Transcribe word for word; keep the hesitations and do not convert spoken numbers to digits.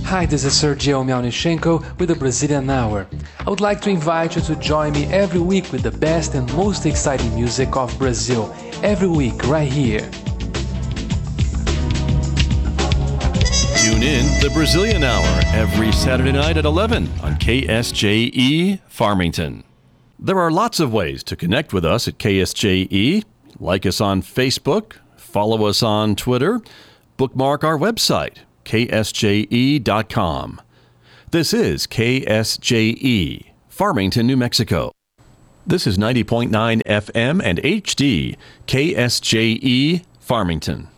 Hi, this is Sergio Melnichenko with the Brazilian Hour. I would like to invite you to join me every week with the best and most exciting music of Brazil. Every week, right here. Tune in the Brazilian Hour every Saturday night at eleven on K S J E Farmington. There are lots of ways to connect with us at K S J E. Like us on Facebook, follow us on Twitter, bookmark our website, K S J E dot com. This is K S J E, Farmington, New Mexico. This is ninety point nine F M and H D, K S J E, Farmington.